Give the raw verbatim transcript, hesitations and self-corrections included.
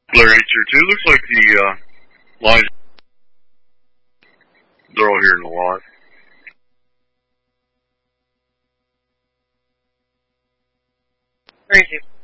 Blair eight zero two. Looks like the uh, lines, they're all here in the lot. Thank you.